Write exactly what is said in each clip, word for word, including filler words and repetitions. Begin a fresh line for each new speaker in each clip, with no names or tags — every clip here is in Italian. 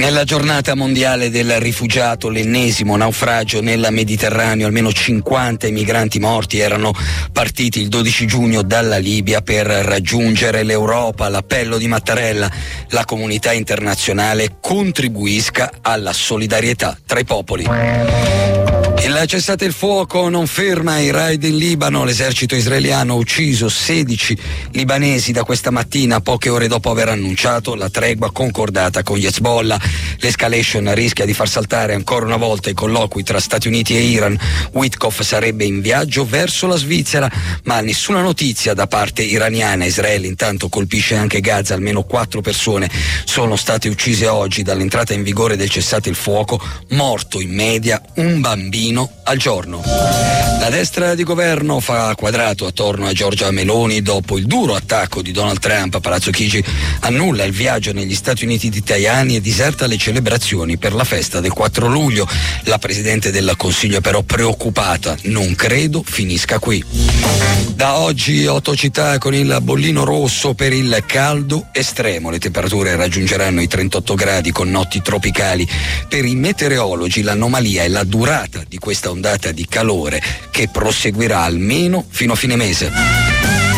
Nella giornata mondiale del rifugiato, l'ennesimo naufragio nel Mediterraneo, almeno cinquanta migranti morti erano partiti il dodici giugno dalla Libia per raggiungere l'Europa. L'appello di Mattarella: la comunità internazionale contribuisca alla solidarietà tra i popoli. Il cessate il fuoco non ferma i raid in Libano. L'esercito israeliano ha ucciso sedici libanesi da questa mattina, poche ore dopo aver annunciato la tregua concordata con gli Hezbollah. L'escalation rischia di far saltare ancora una volta i colloqui tra Stati Uniti e Iran. Witkoff sarebbe in viaggio verso la Svizzera, ma nessuna notizia da parte iraniana. Israele intanto colpisce anche Gaza. Almeno quattro persone sono state uccise oggi dall'entrata in vigore del cessate il fuoco, morto in media un bambino al giorno. La destra di governo fa quadrato attorno a Giorgia Meloni dopo il duro attacco di Donald Trump. Palazzo Chigi annulla il viaggio negli Stati Uniti di Tajani e diserta le celebrazioni per la festa del quattro luglio. La Presidente del Consiglio è però preoccupata: non credo finisca qui. Da oggi otto città con il bollino rosso per il caldo estremo. Le temperature raggiungeranno i trentotto gradi con notti tropicali. Per i meteorologi l'anomalia è la durata di questa ondata di calore che proseguirà almeno fino a fine mese.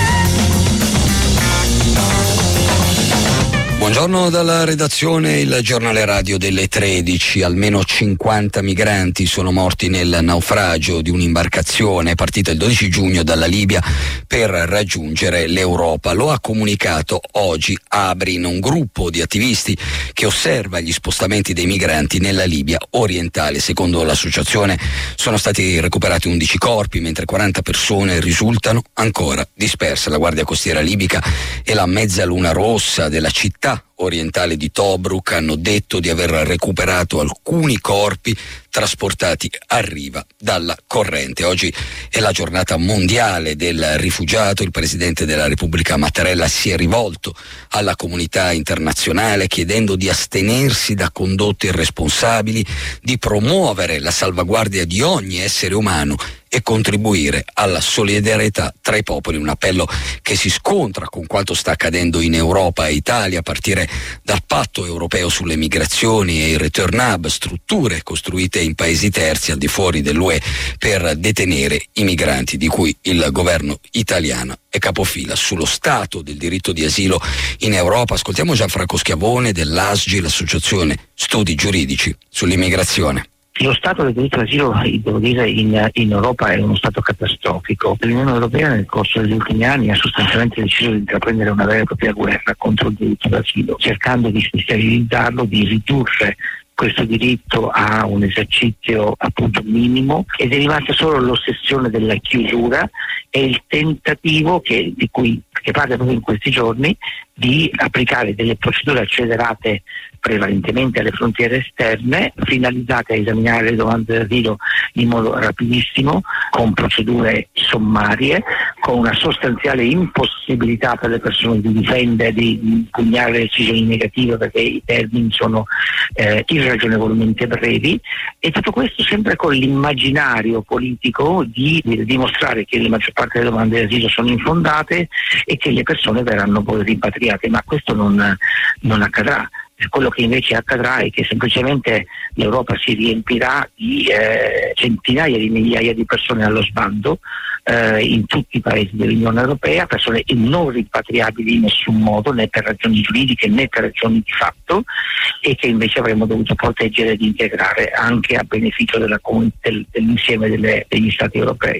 Buongiorno dalla redazione. Il giornale radio delle tredici. Almeno cinquanta migranti sono morti nel naufragio di un'imbarcazione partita il dodici giugno dalla Libia per raggiungere l'Europa. Lo ha comunicato oggi Abrin, un gruppo di attivisti che osserva gli spostamenti dei migranti nella Libia orientale. Secondo l'associazione sono stati recuperati undici corpi, mentre quaranta persone risultano ancora disperse. La Guardia Costiera libica e la Mezzaluna Rossa della città orientale di Tobruk hanno detto di aver recuperato alcuni corpi trasportati a riva dalla corrente. Oggi è la giornata mondiale del rifugiato. Il Presidente della Repubblica Mattarella si è rivolto alla comunità internazionale chiedendo di astenersi da condotte irresponsabili, di promuovere la salvaguardia di ogni essere umano e contribuire alla solidarietà tra i popoli. Un appello che si scontra con quanto sta accadendo in Europa e Italia, a partire dal patto europeo sulle migrazioni e il Return Hub, strutture costruite in paesi terzi al di fuori dell'U E per detenere i migranti, di cui il governo italiano è capofila. Sullo stato del diritto di asilo in Europa ascoltiamo Gianfranco Schiavone dell'A S G I, l'Associazione Studi Giuridici sull'immigrazione.
Lo stato del diritto d'asilo, devo dire, in, in Europa è uno stato catastrofico. L'Unione Europea nel corso degli ultimi anni ha sostanzialmente deciso di intraprendere una vera e propria guerra contro il diritto d'asilo, cercando di sterilizzarlo, di ridurre questo diritto a un esercizio appunto minimo, ed è rimasta solo l'ossessione della chiusura e il tentativo che, di cui che parte proprio in questi giorni di applicare delle procedure accelerate prevalentemente alle frontiere esterne, finalizzate a esaminare le domande d'asilo in modo rapidissimo, con procedure sommarie, con una sostanziale impossibilità per le persone di difendere, di impugnare le decisioni negative perché i termini sono eh, irragionevolmente brevi, e tutto questo sempre con l'immaginario politico di, di dimostrare che la maggior parte delle domande d'asilo sono infondate e che le persone verranno poi rimpatriate, ma questo non, non accadrà. Quello che invece accadrà è che semplicemente l'Europa si riempirà di eh, centinaia di migliaia di persone allo sbando eh, in tutti i paesi dell'Unione Europea, persone non rimpatriabili in nessun modo, né per ragioni giuridiche né per ragioni di fatto, e che invece avremmo dovuto proteggere ed integrare anche a beneficio della comun- del, dell'insieme delle, degli Stati europei.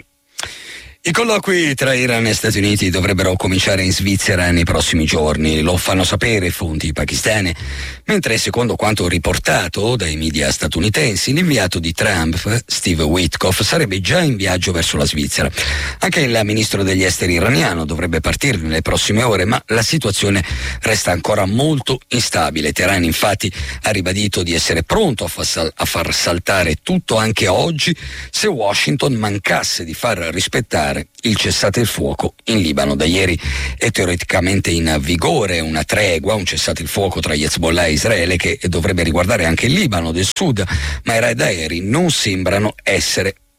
I colloqui tra Iran e Stati Uniti dovrebbero cominciare in Svizzera nei prossimi giorni, lo fanno sapere fonti pakistane, mentre secondo quanto riportato dai media statunitensi l'inviato di Trump, Steve Witkoff, sarebbe già in viaggio verso la Svizzera. Anche il ministro degli esteri iraniano dovrebbe partire nelle prossime ore, ma la situazione resta ancora molto instabile. Teheran infatti ha ribadito di essere pronto a, fa- a far saltare tutto anche oggi se Washington mancasse di far rispettare il cessate il fuoco in Libano. Da ieri è teoreticamente in vigore una tregua, un cessate il fuoco tra Hezbollah e Israele che dovrebbe riguardare anche il Libano del Sud, ma i raid aerei non sembrano essere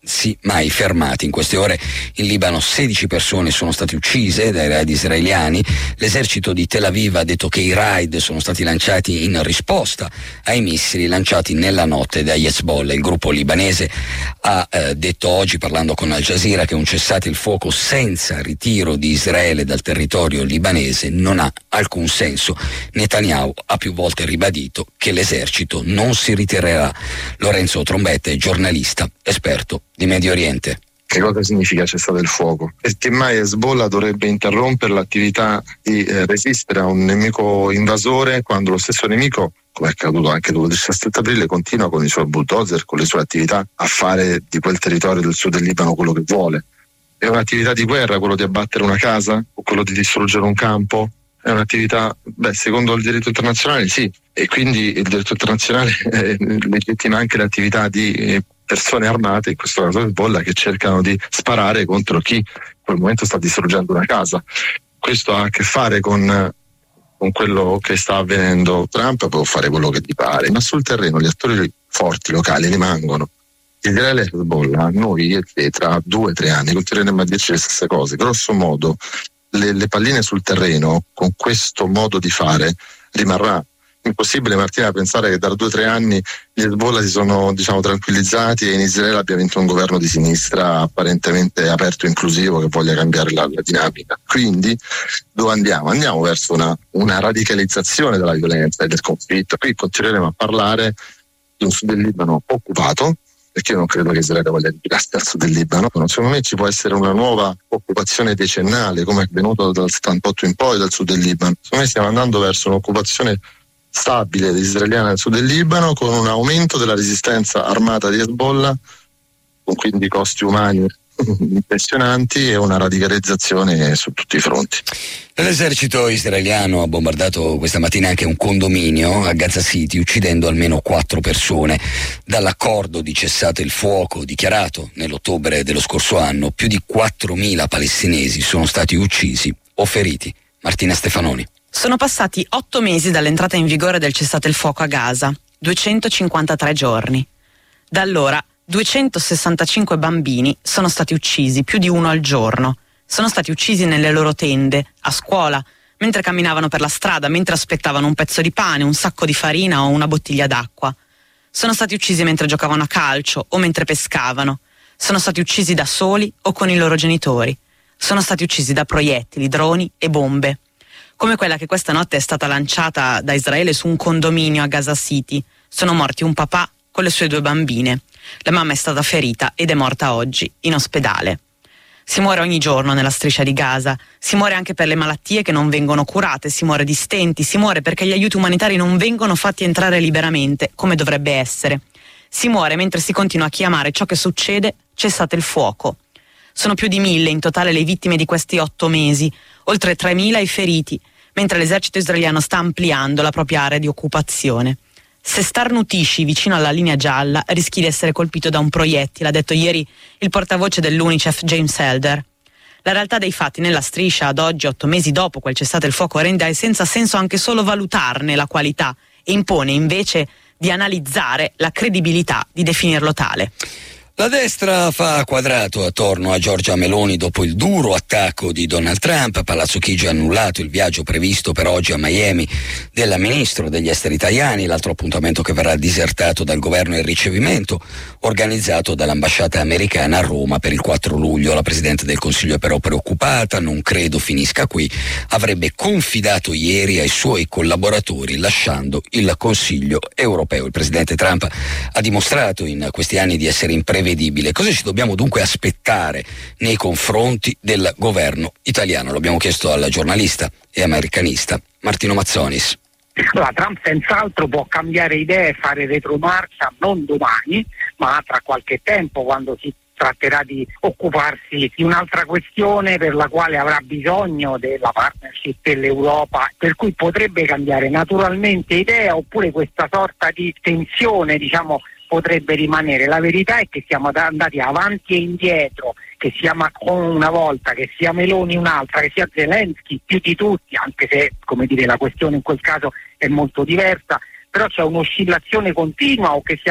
si mai fermati. In queste ore in Libano sedici persone sono state uccise dai raid israeliani. L'esercito di Tel Aviv ha detto che i raid sono stati lanciati in risposta ai missili lanciati nella notte da Hezbollah. Il gruppo libanese ha eh, detto oggi, parlando con Al Jazeera, che un cessate il fuoco senza ritiro di Israele dal territorio libanese non ha alcun senso. Netanyahu ha più volte ribadito che l'esercito non si ritirerà. Lorenzo Trombetta è giornalista, esperto di Medio Oriente.
Che cosa significa cessate il fuoco? Perché mai Hezbollah dovrebbe interrompere l'attività di eh, resistere a un nemico invasore quando lo stesso nemico, come è accaduto anche dopo il diciassette aprile, continua con i suoi bulldozer, con le sue attività a fare di quel territorio del sud del Libano quello che vuole? È un'attività di guerra quello di abbattere una casa o quello di distruggere un campo? È un'attività, beh, secondo il diritto internazionale sì, e quindi il diritto internazionale eh, legittima anche l'attività di eh, persone armate, in questo caso Hezbollah, che cercano di sparare contro chi in quel momento sta distruggendo una casa. Questo ha a che fare con, con quello che sta avvenendo. Trump può fare quello che gli pare, ma sul terreno gli attori forti locali rimangono. Israele e Hezbollah, noi e te tra due o tre anni continueremo a dirci le stesse cose. Grosso modo le, le palline sul terreno con questo modo di fare rimarrà. Impossibile, Martina, pensare che da due o tre anni gli Hezbollah si sono, diciamo, tranquillizzati e in Israele abbia vinto un governo di sinistra apparentemente aperto e inclusivo che voglia cambiare la, la dinamica. Quindi dove andiamo? Andiamo verso una, una radicalizzazione della violenza e del conflitto. Qui continueremo a parlare di un sud del Libano occupato, perché io non credo che Israele voglia ritirarsi dal sud del Libano. Secondo me ci può essere una nuova occupazione decennale, come è avvenuto dal settantotto in poi dal sud del Libano. Secondo me stiamo andando verso un'occupazione stabile israeliana nel sud del Libano, con un aumento della resistenza armata di Hezbollah, con quindi costi umani impressionanti e una radicalizzazione su tutti i fronti.
L'esercito israeliano ha bombardato questa mattina anche un condominio a Gaza City, uccidendo almeno quattro persone. Dall'accordo di cessate il fuoco dichiarato nell'ottobre dello scorso anno, più di quattromila palestinesi sono stati uccisi o feriti. Martina Stefanoni.
Sono passati otto mesi dall'entrata in vigore del cessate il fuoco a Gaza, duecentocinquantatré giorni. Da allora duecentosessantacinque bambini sono stati uccisi, più di uno al giorno. Sono stati uccisi nelle loro tende, a scuola, mentre camminavano per la strada, mentre aspettavano un pezzo di pane, un sacco di farina o una bottiglia d'acqua. Sono stati uccisi mentre giocavano a calcio o mentre pescavano. Sono stati uccisi da soli o con i loro genitori. Sono stati uccisi da proiettili, droni e bombe. Come quella che questa notte è stata lanciata da Israele su un condominio a Gaza City. Sono morti un papà con le sue due bambine. La mamma è stata ferita ed è morta oggi in ospedale. Si muore ogni giorno nella striscia di Gaza, si muore anche per le malattie che non vengono curate, si muore di stenti, si muore perché gli aiuti umanitari non vengono fatti entrare liberamente, come dovrebbe essere. Si muore mentre si continua a chiamare ciò che succede cessate il fuoco. Sono più di mille in totale le vittime di questi otto mesi, oltre tremila i feriti, mentre l'esercito israeliano sta ampliando la propria area di occupazione. Se starnutisci vicino alla linea gialla rischi di essere colpito da un proiettile, ha detto ieri il portavoce dell'UNICEF James Elder. La realtà dei fatti nella striscia ad oggi, otto mesi dopo quel cessate il fuoco, rende senza senso anche solo valutarne la qualità e impone invece di analizzare la credibilità di definirlo tale.
La destra fa quadrato attorno a Giorgia Meloni dopo il duro attacco di Donald Trump. Palazzo Chigi ha annullato il viaggio previsto per oggi a Miami del ministro degli esteri italiani. L'altro appuntamento che verrà disertato dal governo è il ricevimento organizzato dall'ambasciata americana a Roma per il quattro luglio. La Presidente del Consiglio è però preoccupata, non credo finisca qui. Avrebbe confidato ieri ai suoi collaboratori lasciando il Consiglio europeo. Il Presidente Trump ha dimostrato in questi anni di essere imprevedibile. Cosa ci dobbiamo dunque aspettare nei confronti del governo italiano? Lo abbiamo chiesto al giornalista e americanista Martino Mazzonis.
Allora, Trump senz'altro può cambiare idea e fare retromarcia non domani, ma tra qualche tempo, quando si tratterà di occuparsi di un'altra questione per la quale avrà bisogno della partnership dell'Europa, per cui potrebbe cambiare naturalmente idea, oppure questa sorta di tensione, diciamo, potrebbe rimanere. La verità è che siamo andati avanti e indietro, che sia Macron una volta, che sia Meloni un'altra, che sia Zelensky più di tutti, anche se, come dire, la questione in quel caso è molto diversa, però c'è un'oscillazione continua, o che sia